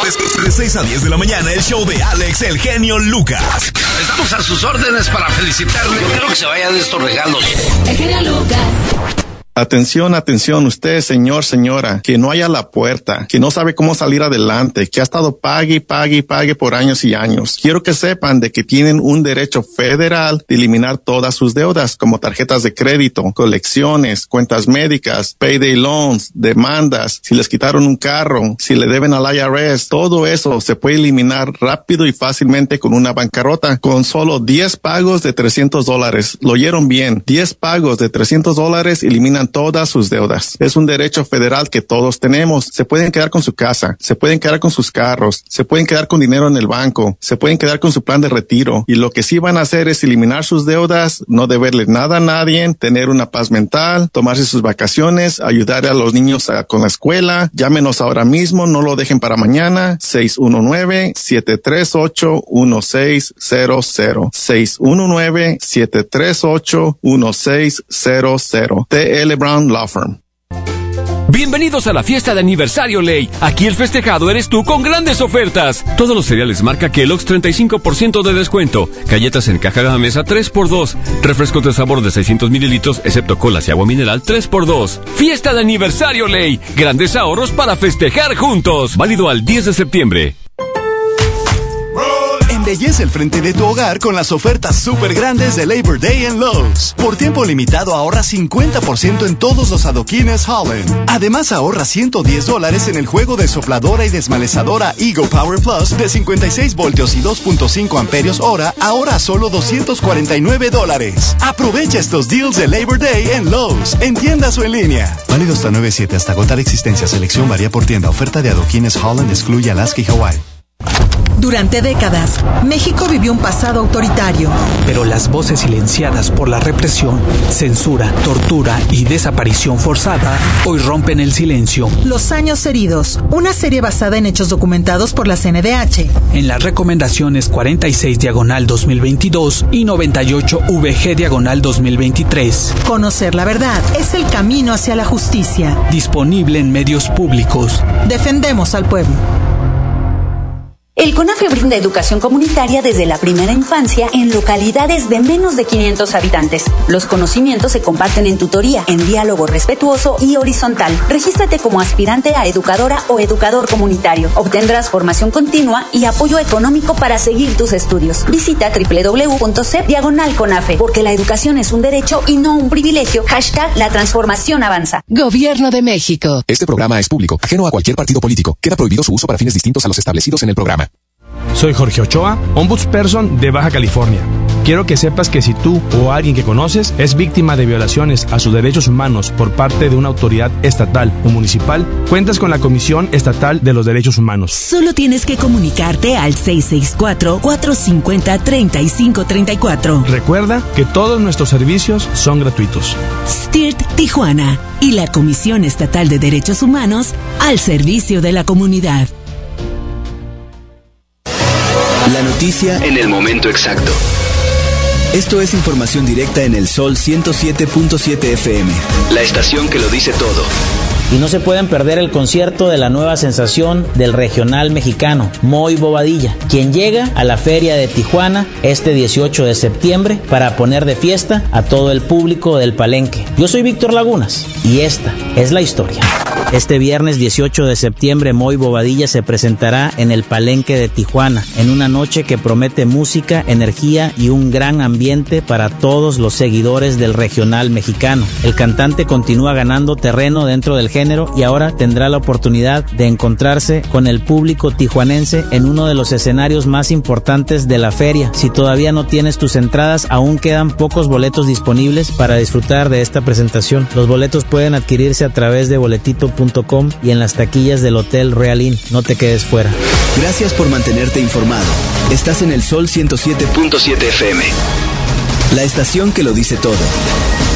De 6 a 10 de la mañana, el show de Alex, el genio Lucas. Estamos a sus órdenes para felicitarle. Yo quiero que se vayan de estos regalos. El genio Lucas. Atención, atención, usted, señor, señora, que no haya a la puerta, que no sabe cómo salir adelante, que ha estado pague por años y años. Quiero que sepan de que tienen un derecho federal de eliminar todas sus deudas, como tarjetas de crédito, colecciones, cuentas médicas, payday loans, demandas, si les quitaron un carro, si le deben al IRS, todo eso se puede eliminar rápido y fácilmente con una bancarrota, con solo 10 pagos de $300. Lo oyeron bien, 10 pagos de $300 eliminan todas sus deudas. Es un derecho federal que todos tenemos. Se pueden quedar con su casa, se pueden quedar con sus carros, se pueden quedar con dinero en el banco, se pueden quedar con su plan de retiro. Y lo que sí van a hacer es eliminar sus deudas, no deberle nada a nadie, tener una paz mental, tomarse sus vacaciones, ayudar a los niños con la escuela. Llámenos ahora mismo, no lo dejen para mañana. 619-738-1600. 619-738-1600. TL Brown Law Firm. Bienvenidos a la fiesta de aniversario Ley. Aquí el festejado eres tú con grandes ofertas. Todos los cereales marca Kellogg's 35% de descuento. Galletas en caja Gamesa 3x2. Refrescos de sabor de 600 mililitros, excepto colas y agua mineral 3x2. Fiesta de aniversario Ley. Grandes ahorros para festejar juntos. Válido al 10 de septiembre. Embellece el frente de tu hogar con las ofertas súper grandes de Labor Day en Lowe's. Por tiempo limitado ahorra 50% en todos los adoquines Holland. Además ahorra $110 en el juego de sopladora y desmalezadora Eagle Power Plus de 56 voltios y 2.5 amperios hora, ahora a solo $249. Aprovecha estos deals de Labor Day en Lowe's, en tiendas o en línea. Válido hasta 9/7 hasta agotar existencia. Selección varía por tienda. Oferta de adoquines Holland excluye Alaska y Hawái. Durante décadas, México vivió un pasado autoritario. Pero las voces silenciadas por la represión, censura, tortura y desaparición forzada hoy rompen el silencio. Los años heridos, una serie basada en hechos documentados por la CNDH. En las recomendaciones 46/2022 y 98/VG/2023. Conocer la verdad es el camino hacia la justicia. Disponible en medios públicos. Defendemos al pueblo. El CONAFE brinda educación comunitaria desde la primera infancia en localidades de menos de 500 habitantes. Los conocimientos se comparten en tutoría, en diálogo respetuoso y horizontal. Regístrate como aspirante a educadora o educador comunitario. Obtendrás formación continua y apoyo económico para seguir tus estudios. Visita www.cep/CONAFE, porque la educación es un derecho y no un privilegio. #La transformación avanza. Gobierno de México. Este programa es público, ajeno a cualquier partido político. Queda prohibido su uso para fines distintos a los establecidos en el programa. Soy Jorge Ochoa, Ombudsperson de Baja California. Quiero que sepas que si tú o alguien que conoces es víctima de violaciones a sus derechos humanos por parte de una autoridad estatal o municipal, cuentas con la Comisión Estatal de los Derechos Humanos. Solo tienes que comunicarte al 664-450-3534. Recuerda que todos nuestros servicios son gratuitos. STIRT Tijuana y la Comisión Estatal de Derechos Humanos al servicio de la comunidad. La noticia en el momento exacto. Esto es información directa en el Sol 107.7 FM. La estación que lo dice todo. Y no se pueden perder el concierto de la nueva sensación del regional mexicano, Moy Bobadilla, quien llega a la Feria de Tijuana este 18 de septiembre para poner de fiesta a todo el público del Palenque. Yo soy Víctor Lagunas y esta es la historia. Este viernes 18 de septiembre, Moy Bobadilla se presentará en el Palenque de Tijuana, en una noche que promete música, energía y un gran ambiente para todos los seguidores del regional mexicano. El cantante continúa ganando terreno dentro del género y ahora tendrá la oportunidad de encontrarse con el público tijuanense en uno de los escenarios más importantes de la feria. Si todavía no tienes tus entradas, aún quedan pocos boletos disponibles para disfrutar de esta presentación. Los boletos pueden adquirirse a través de boletito.com y en las taquillas del Hotel Real Inn. No te quedes fuera. Gracias por mantenerte informado. Estás en el Sol 107.7 FM. La estación que lo dice todo.